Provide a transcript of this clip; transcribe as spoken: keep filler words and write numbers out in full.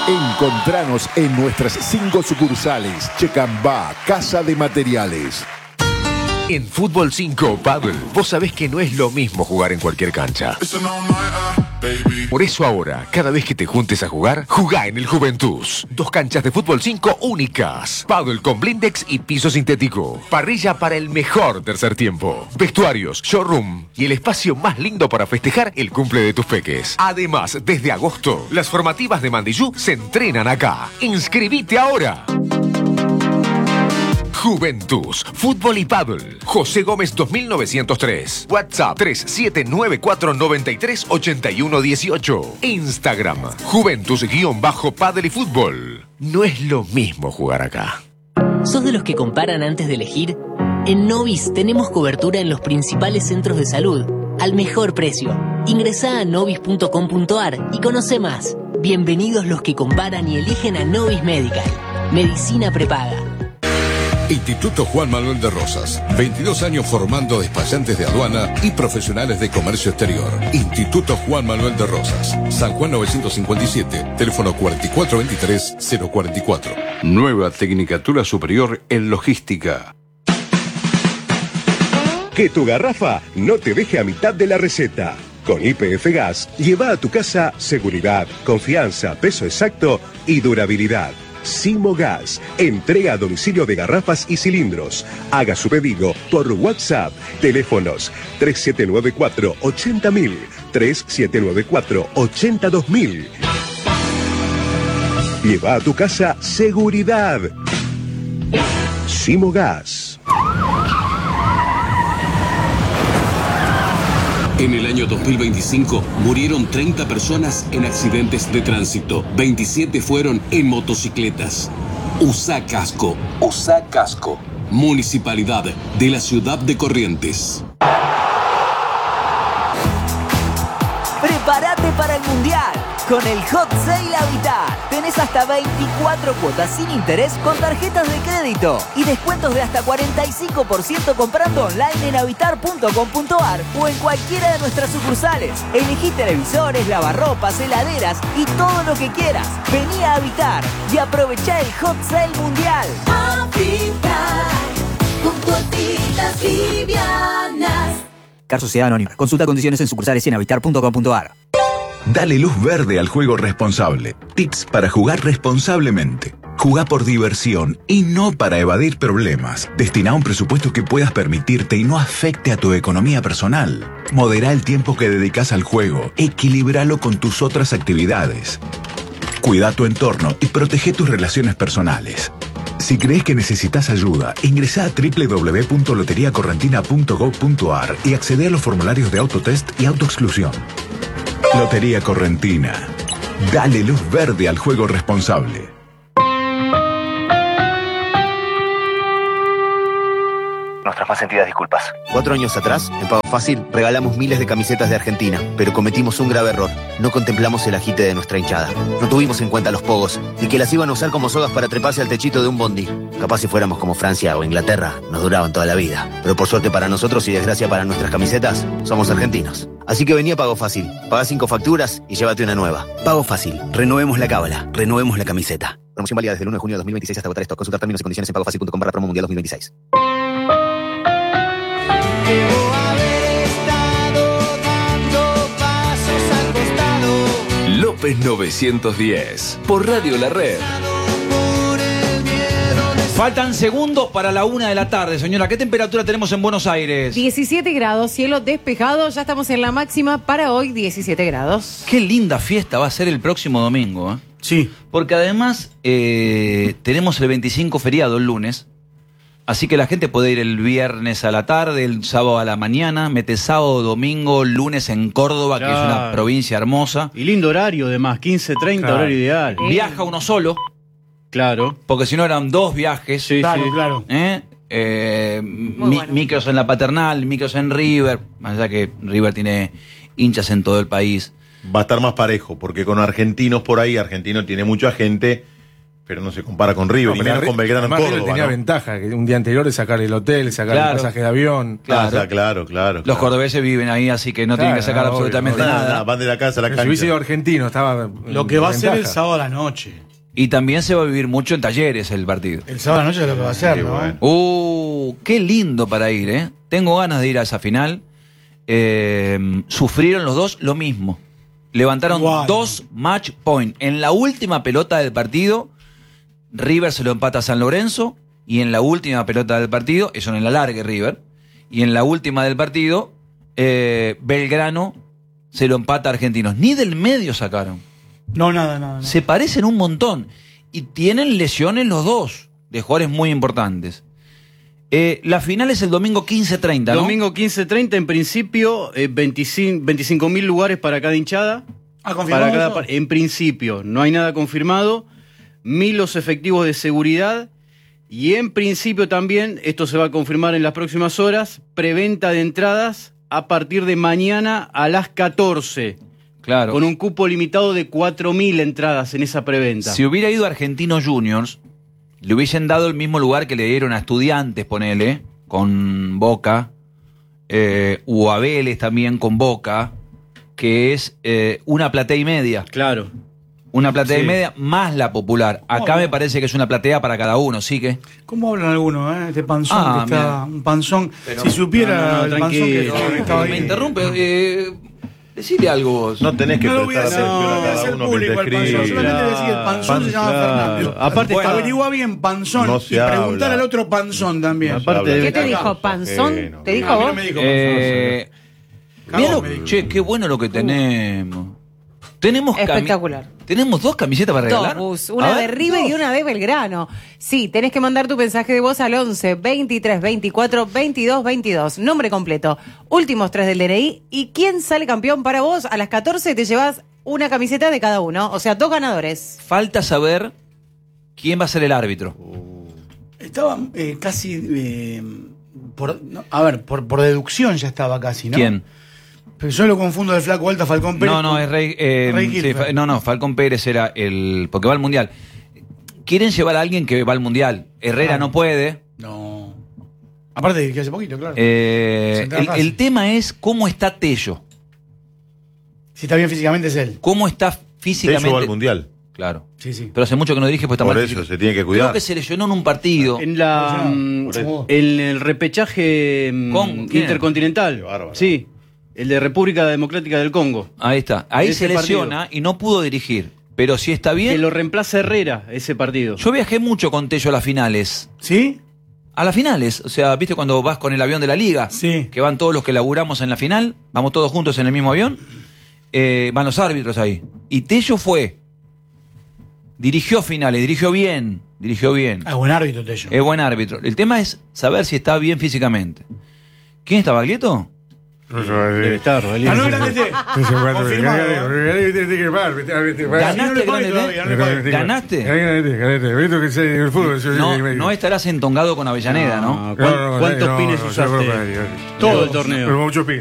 Encontranos en nuestras cinco sucursales. Checambá, Casa de Materiales. En Fútbol cinco Paddle, vos sabés que no es lo mismo jugar en cualquier cancha. Por eso ahora, cada vez que te juntes a jugar, jugá en el Juventus. Dos canchas de Fútbol cinco únicas. Paddle con blindex y piso sintético. Parrilla para el mejor tercer tiempo. Vestuarios, showroom y el espacio más lindo para festejar el cumple de tus peques. Además, desde agosto, las formativas de Mandillú se entrenan acá. ¡Inscribite ahora! Juventus, Fútbol y Paddle. José Gómez dos mil novecientos tres. WhatsApp tres siete nueve cuatro nueve tres ocho uno uno ocho. Instagram, Juventus-Paddle y Fútbol. No es lo mismo jugar acá. ¿Sos de los que comparan antes de elegir? En Novis tenemos cobertura en los principales centros de salud, al mejor precio. Ingresá a novis punto com punto ar y conoce más. Bienvenidos los que comparan y eligen a Novis Medical. Medicina prepaga. Instituto Juan Manuel de Rosas. veintidós años formando despachantes de aduana y profesionales de comercio exterior. Instituto Juan Manuel de Rosas. San Juan novecientos cincuenta y siete. Teléfono cuatro cuatro dos tres cero cuatro cuatro. Nueva Tecnicatura Superior en Logística. Que tu garrafa no te deje a mitad de la receta. Con Y P F Gas, lleva a tu casa seguridad, confianza, peso exacto y durabilidad. Simogas, entrega a domicilio de garrafas y cilindros. Haga su pedido por WhatsApp. Teléfonos tres siete nueve cuatro ochenta mil, tres siete nueve cuatro ochenta dos mil. Lleva a tu casa seguridad. Simogas. En el año dos mil veinticinco murieron treinta personas en accidentes de tránsito. veintisiete fueron en motocicletas. Usá casco. Usá casco. Municipalidad de la Ciudad de Corrientes. Prepárate para el Mundial. Con el Hot Sale Habitat tenés hasta veinticuatro cuotas sin interés con tarjetas de crédito y descuentos de hasta cuarenta y cinco por ciento comprando online en habitar punto com punto ar o en cualquiera de nuestras sucursales. Elegí televisores, lavarropas, heladeras y todo lo que quieras. Vení a Habitar y aprovechá el Hot Sale Mundial. Habitar, con cuotitas livianas. Car Sociedad Anónima. Consulta condiciones en sucursales y en habitar punto com punto ar. Dale luz verde al juego responsable. Tips para jugar responsablemente. Jugá por diversión y no para evadir problemas. Destina un presupuesto que puedas permitirte y no afecte a tu economía personal. Modera el tiempo que dedicas al juego. Equilíbralo con tus otras actividades. Cuida tu entorno y protege tus relaciones personales. Si crees que necesitas ayuda, ingresa a doble u doble u doble u punto lotería correntina punto gob punto ar y accede a los formularios de autotest y autoexclusión. Lotería Correntina. Dale luz verde al juego responsable. Nuestras más sentidas disculpas. Cuatro años atrás, en Pago Fácil, regalamos miles de camisetas de Argentina, pero cometimos un grave error. No contemplamos el agite de nuestra hinchada. No tuvimos en cuenta los pogos y que las iban a usar como sogas para treparse al techito de un bondi. Capaz si fuéramos como Francia o Inglaterra, nos duraban toda la vida. Pero por suerte para nosotros y desgracia para nuestras camisetas, somos argentinos. Así que vení a Pago Fácil. Pagá cinco facturas y llévate una nueva. Pago Fácil. Renovemos la cábala. Renovemos la camiseta. Promoción válida desde el uno de junio de dos mil veintiséis hasta agotar esto. Consultar términos y condiciones en pagofacil punto com barra promo mundial dos mil veintiséis. Debo haber estado dando pasos al costado. López novecientos diez, por Radio La Red. Faltan segundos para la una de la tarde, señora. ¿Qué temperatura tenemos en Buenos Aires? diecisiete grados, cielo despejado. Ya estamos en la máxima para hoy, diecisiete grados. Qué linda fiesta va a ser el próximo domingo, ¿eh? Sí. Porque además eh, tenemos el veinticinco feriado el lunes. Así que la gente puede ir el viernes a la tarde, el sábado a la mañana, mete sábado, domingo, lunes en Córdoba, claro, que es una provincia hermosa. Y lindo horario, además, quince treinta, claro, horario ideal. Viaja uno solo. Claro. Porque si no eran dos viajes. Sí, claro, sí, claro. ¿Eh? Eh, mi, bueno. Micros en la Paternal, micros en River. Más allá que River tiene hinchas en todo el país. Va a estar más parejo, porque con argentinos por ahí, Argentino tiene mucha gente. pero no se compara con River, No, y pero menos Ri- con Belgrano en además River Córdoba. tenía ¿no? ventaja, que un día anterior es sacar el hotel, sacar Claro. el pasaje de avión. Claro. O sea, claro, claro. Los claro. cordobeses viven ahí, así que no tienen que Claro, sacar no, absolutamente obvio, no, nada. Nada, van de la casa a la Si cancha. hubiese sido argentino, estaba. Lo que va a ser el ventaja. sábado a la noche. Y también se va a vivir mucho en Talleres el partido. El sábado a la noche es lo que va a ser, Sí, ¿no? bueno. Uh, qué lindo para ir, ¿eh? Tengo ganas de ir a esa final. Eh, sufrieron los dos lo mismo. Levantaron Igual. dos match point. En la última pelota del partido, River se lo empata a San Lorenzo. Y en la última pelota del partido, eso en el alargue River. Y en la última del partido, eh, Belgrano se lo empata a Argentinos. Ni del medio sacaron. No, nada, nada. nada. Se parecen un montón. Y tienen lesiones los dos, de jugadores muy importantes. Eh, la final es el domingo quince treinta, ¿no? Domingo quince treinta, en principio, eh, veinticinco mil lugares para cada hinchada. Ah, ¿confirmado Para cada eso? par- en principio, no hay nada confirmado. Mil los efectivos de seguridad. Y en principio también, esto se va a confirmar en las próximas horas, preventa de entradas a partir de mañana a las catorce. Claro. Con un cupo limitado de cuatro mil entradas en esa preventa. Si hubiera ido a Argentinos Juniors, le hubiesen dado el mismo lugar que le dieron a Estudiantes, ponele, con Boca, eh, o a Vélez también con Boca, que es eh, una platea y media. Claro. Una platea Sí. y media más la popular. Acá Oh. me parece que es una platea para cada uno, ¿sí que? ¿Cómo hablan algunos, eh? Este panzón Ah, que está. mira. Un panzón. Pero- si supiera No, no, no, el panzón que, tranquilo. que estaba ahí. Me interrumpe. Eh, decile algo vos. No tenés que No lo voy a prestar hacer, atención no, a voy a cada hacer uno público mientras el panzón. escribe. Solamente decir el panzón se llama Claro. Fernando. Aparte Bueno, está- averigua bien panzón No y se habla. preguntar al otro panzón también. Aparte de- ¿Qué te Habla dijo? de ¿Panzón? ajeno. ¿Te dijo A mí vos? no me dijo Eh, Cagón mirá lo- me dijo. che, qué bueno lo que tenemos. Tenemos, cami- Espectacular. tenemos dos camisetas para Dos regalar. bus, A una de ver, River dos. y una de Belgrano. Sí, tenés que mandar tu mensaje de voz al once veintitrés veinticuatro veintidós veintidós. Nombre completo, últimos tres del D N I y quién sale campeón para vos. A las catorce te llevas una camiseta de cada uno, o sea, dos ganadores. Falta saber quién va a ser el árbitro. Estaba eh, casi. eh, por, no, a ver, por, por deducción ya estaba casi, ¿no? ¿Quién? Pero yo lo confundo del flaco Alta Falcón Pérez. No, no, es Rey. eh, Rey sí, Gilfer. fa- no, no, Falcón Pérez era el. Porque va al mundial. Quieren llevar a alguien que va al mundial. Herrera Ah. no puede. No. Aparte de que hace poquito, claro. Eh, Central el, Racing. el tema es cómo está Tello. Si está bien físicamente es él. ¿Cómo está físicamente? Tello va al Mundial. Claro. Sí, sí. Pero hace mucho que no dirige, pues está Por mal eso físico. se tiene que Creo cuidar. que se lesionó en un partido. En la mm, Por eso. en el repechaje mm, ¿Con quién? intercontinental. Qué bárbaro. Sí, el de República Democrática del Congo. Ahí está. Ahí Ese se lesiona y no pudo dirigir. Pero si está Que bien. lo reemplaza Herrera ese partido. Yo viajé mucho con Tello a las finales. ¿Sí? A las finales. O sea, ¿viste cuando vas con el avión de la liga? Sí. Que van todos los que laburamos en la final. Vamos todos juntos en el mismo avión. Eh, van los árbitros ahí. Y Tello fue. Dirigió finales, dirigió bien. Dirigió bien. Ah, buen árbitro, Tello. Es buen árbitro. El tema es saber si está bien físicamente. ¿Quién está, Baglietto? Debe estar, Rogelio. Ganó el Grande T. Confirmado, ¿Ganaste el no le Grande pague T? todavía, no le ¿Ganaste? No, no estarás entongado con Avellaneda, ¿no? ¿Cuán- ¿Cuántos pines usaste? Todo el torneo. Muchos pines.